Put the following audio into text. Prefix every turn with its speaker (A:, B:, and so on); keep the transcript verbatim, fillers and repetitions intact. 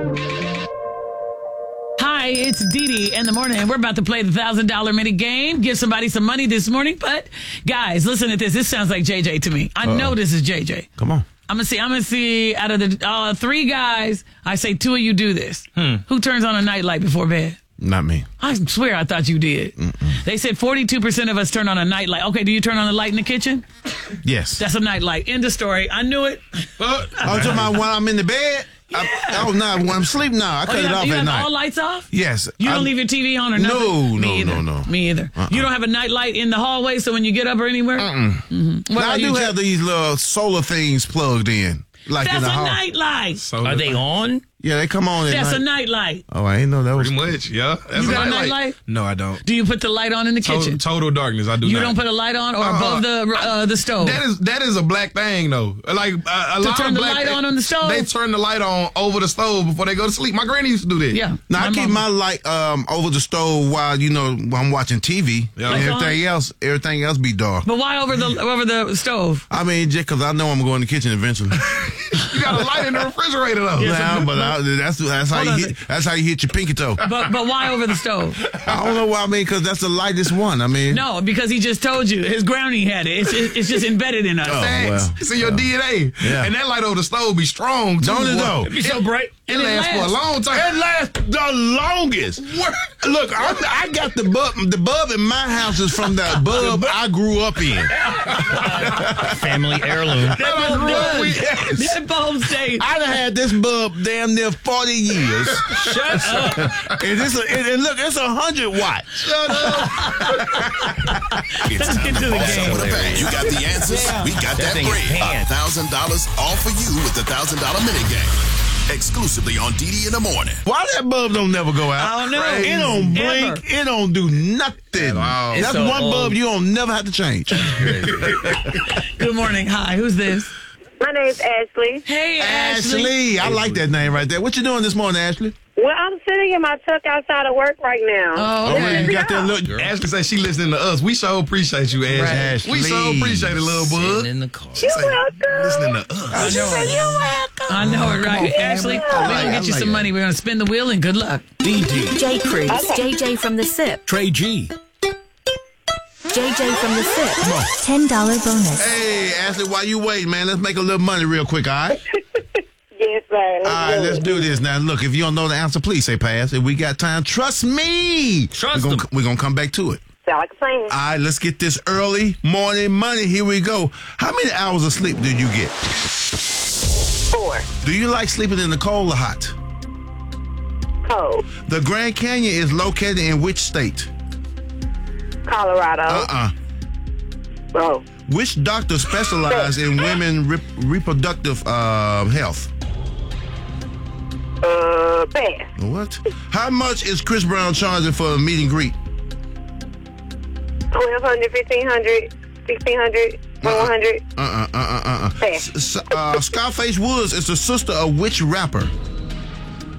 A: Hi, it's Dee Dee in the morning. We're about to play the one thousand dollars minute game. Give somebody some money this morning. But, guys, listen to this. This sounds like J J to me. I Uh-oh. know this is J J.
B: Come on.
A: I'm going to see. I'm going to see out of the uh, three guys, I say two of you do this.
B: Hmm.
A: Who turns on a nightlight before bed?
B: Not me.
A: I swear I thought you did.
B: Mm-mm.
A: They said forty-two percent of us turn on a nightlight. Okay, do you turn on the light in the kitchen?
B: Yes.
A: That's a nightlight. End of story. I knew it.
B: Uh, I'm talking about when I'm in the bed.
A: Yeah.
B: I, oh, no, when I'm asleep now. I cut
A: oh,
B: it
A: have,
B: off
A: you
B: at
A: have
B: night.
A: all lights off?
B: Yes.
A: You don't
B: I,
A: leave your T V on or nothing?
B: No,
A: Me
B: no,
A: either.
B: no, no.
A: Me either.
B: Uh-uh.
A: You don't have a nightlight in the hallway so when you get up or anywhere?
B: Mm-mm.
A: Mm-hmm.
B: Now, I do have these little solar things plugged in. Like
A: That's
B: in the
A: a
B: hall.
A: nightlight.
C: So Are they on?
B: Yeah, they come on at
A: That's
B: night.
A: a nightlight.
B: Oh, I didn't know that was...
C: Pretty much, yeah. That's
A: You
C: a
A: got a
C: nightlight.
A: nightlight?
C: No, I don't.
A: Do you put the light on in the
C: Total,
A: kitchen?
C: total darkness, I do
A: You
C: not.
A: don't put a light on or
C: Uh-uh.
A: above the uh, the stove?
C: That is that is a black thing, though. Like uh, a
A: To
C: lot
A: turn
C: of
A: the
C: black
A: light on on the stove?
C: They turn the light on over the stove before they go to sleep. My granny used to do that.
A: Yeah.
B: Now, I
A: My
B: keep
A: mom-
B: my light um, over the stove while, you know, while I'm watching T V.
C: Yeah.
B: And
A: Like
B: everything
A: on?
B: else, everything else be dark.
A: But why over the over the stove?
B: I mean, just because I know I'm going to go in the kitchen eventually.
C: You got a light in the refrigerator, though.
B: Nah, but I, that's that's how
A: Hold
B: you
A: on.
B: hit, that's how you hit your pinky toe.
A: But but why over the stove?
B: I don't know why. I mean, because that's the lightest one. I mean,
A: No, because he just told you his brownie had it. It's it's just embedded in us.
B: Oh,
C: Facts.
B: well.
C: It's in your D N A.
B: Yeah.
C: And that light over the stove be strong, too.
B: Don't it,
C: boy.
B: though?
C: It be so bright. It,
A: And it
C: lasts for a
A: lasts.
C: long time.
B: it lasts the longest. Look, I, I got the bulb. The bulb in my house is from the bulb I grew up in.
D: Family heirloom.
A: That bulb does.
B: Yes.
A: That bulb stays.
B: I done had this bulb damn near forty years.
A: Shut up.
B: And, it's a, and, and look, it's a hundred watt.
C: Shut up.
E: It's
A: Let's
E: time
A: get to the
E: boss
A: game.
E: up with a bang. You got the answers.
A: Yeah.
E: We got
D: That
E: that
D: thing is
E: bread.
D: panned.
E: one thousand dollars all for you with the one thousand dollars minute game. Exclusively on D D in the morning.
B: Why that bulb don't never go out?
A: I don't know.
B: It don't blink.
A: Ever.
B: It don't do nothing.
C: all.
D: It's
B: That's
D: so
B: one
D: old.
B: bulb you don't never have to change.
A: Good morning. Hi, who's this?
F: My name's Ashley.
A: Hey, Ashley.
B: Ashley, I like that name right there. What you doing this morning, Ashley?
F: Well, I'm sitting in my truck outside of work right now.
A: Oh,
B: Oh,
A: okay.
B: you got that little.
C: Ashley said she listening to us. We so appreciate you, Ashley.
B: Right.
C: We so
B: Ashley.
C: appreciate it, little
D: Sitting
C: bud.
D: in the car.
C: She
F: You're
C: say,
F: welcome.
C: listening to us.
A: I know it. I know it, right? Ashley, we're
B: I
A: going
B: like
A: to
B: it.
A: get you
B: I
A: some
B: like
A: money. We're going to spin the wheel and good luck.
G: D D,
H: J. Cruz,
F: Okay.
H: J J from the S I P,
G: Trey G.
H: J J from the S I P, ten dollars bonus.
B: Hey, Ashley, while you waiting, man, let's make a little money real quick, all right?
F: Yes, sir. Let's
B: All right,
F: do
B: let's
F: it.
B: do this now. Look, if you don't know the answer, please say pass. If we got time, trust me.
D: Trust
B: we're gonna,
D: them.
B: we're gonna come back to it.
F: Sound like a plan.
B: All right, let's get this early morning money. Here we go. How many hours of sleep do you get?
F: Four.
B: Do you like sleeping in the cold or hot?
F: Cold.
B: The Grand Canyon is located in which state?
F: Colorado.
B: Uh-uh.
F: Oh.
B: Which doctor specializes in women rep- reproductive uh, health?
F: Uh, pass.
B: What? How much is Chris Brown charging for a meet and greet?
F: twelve hundred, fifteen hundred, sixteen hundred, one hundred.
B: Uh-uh, uh-uh, uh-uh.
F: Pass.
B: S- uh, Scarface Woods is the sister of which rapper?